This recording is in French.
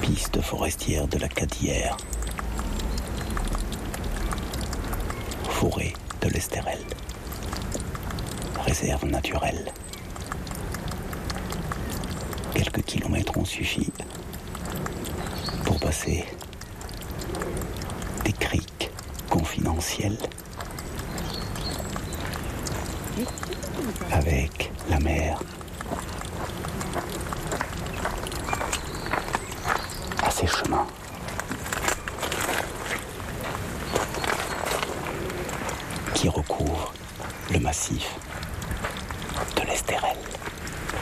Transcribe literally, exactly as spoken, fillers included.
Piste forestière de la Cadière. Forêt de l'Estérel. Réserve naturelle. Quelques kilomètres ont suffi pour passer des criques confidentielles avec la mer à ses chemins. Qui recouvre le massif